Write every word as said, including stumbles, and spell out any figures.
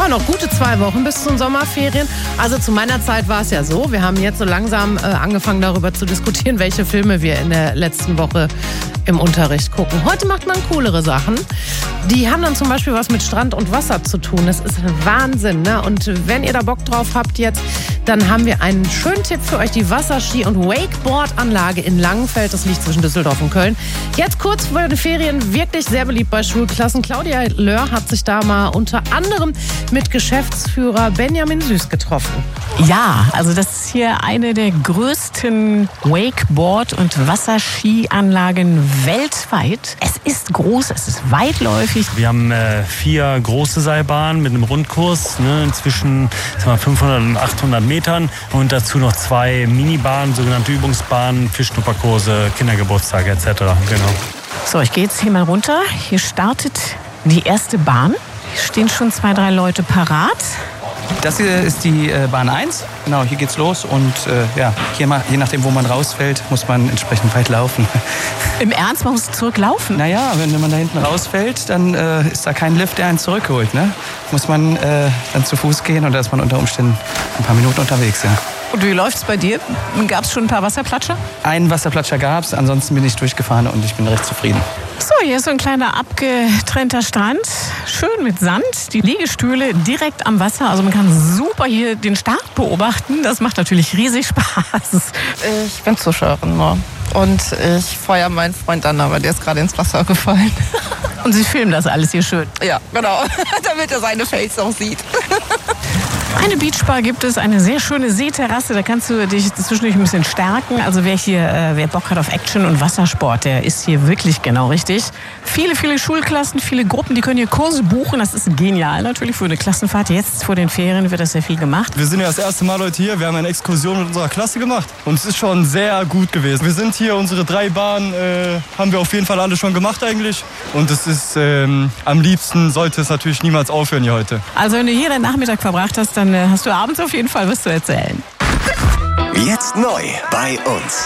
Ja, noch gute zwei Wochen bis zu den Sommerferien. Also zu meiner Zeit war es ja so, wir haben jetzt so langsam äh, angefangen darüber zu diskutieren, welche Filme wir in der letzten Woche im Unterricht gucken. Heute macht man coolere Sachen. Die haben dann zum Beispiel was mit Strand und Wasser zu tun. Das ist Wahnsinn, ne? Und wenn ihr da Bock drauf habt jetzt, dann haben wir einen schönen Tipp für euch. Die Wasserski- und Wakeboard-Anlage in Langenfeld. Das liegt zwischen Düsseldorf und Köln. Jetzt kurz vor den Ferien wirklich sehr beliebt bei Schulklassen. Claudia Löhr hat sich da mal unter anderem mit Geschäftsführer Benjamin Süß getroffen. Ja, also das ist hier eine der größten Wakeboard- und Wasserskianlagen weltweit. Es ist groß, es ist weitläufig. Wir haben äh, vier große Seilbahnen mit einem Rundkurs, ne, zwischen fünfhundert und achthundert Metern und dazu noch zwei Minibahnen, sogenannte Übungsbahnen, Fischschnupperkurse, Kindergeburtstage et cetera. Genau. So, ich gehe jetzt hier mal runter. Hier startet die erste Bahn. Hier stehen schon zwei, drei Leute parat. Das hier ist die äh, Bahn eins. Genau, hier geht's los und äh, ja, hier mal, je nachdem, wo man rausfällt, muss man entsprechend weit laufen. Im Ernst, man muss zurücklaufen? Naja, wenn, wenn man da hinten rausfällt, dann äh, ist da kein Lift, der einen zurückholt. Ne? Muss man äh, dann zu Fuß gehen und da ist man unter Umständen ein paar Minuten unterwegs. Ja. Und wie läuft's bei dir? Gab es schon ein paar Wasserplatscher? Einen Wasserplatscher gab's, ansonsten bin ich durchgefahren und ich bin recht zufrieden. So, hier ist so ein kleiner abgetrennter Strand. Schön mit Sand. Die Liegestühle direkt am Wasser. Also man kann super hier den Start beobachten. Das macht natürlich riesig Spaß. Ich bin Zuschauerin nur. Und ich feuer meinen Freund an, aber der ist gerade ins Wasser gefallen. Und Sie filmen das alles hier schön? Ja, genau. Damit er seine Face auch sieht. Eine Beachbar gibt es, eine sehr schöne Seeterrasse, da kannst du dich zwischendurch ein bisschen stärken. Also wer hier, äh, wer Bock hat auf Action und Wassersport, der ist hier wirklich genau richtig. Viele, viele Schulklassen, viele Gruppen, die können hier Kurse buchen. Das ist genial natürlich für eine Klassenfahrt. Jetzt vor den Ferien wird das sehr viel gemacht. Wir sind ja das erste Mal heute hier, wir haben eine Exkursion mit unserer Klasse gemacht und es ist schon sehr gut gewesen. Wir sind hier, unsere drei Bahnen äh, haben wir auf jeden Fall alle schon gemacht eigentlich und es ist, ähm, am liebsten sollte es natürlich niemals aufhören hier heute. Also wenn du hier deinen Nachmittag verbracht hast, dann hast du abends auf jeden Fall was zu erzählen. Jetzt neu bei uns.